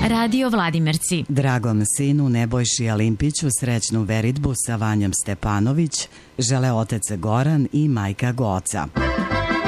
Radio Vladimirci. Dragom sinu Nebojši Alimpiću srećnu veritbu sa Vanjom Stepanović žele otac Goran i majka Goca.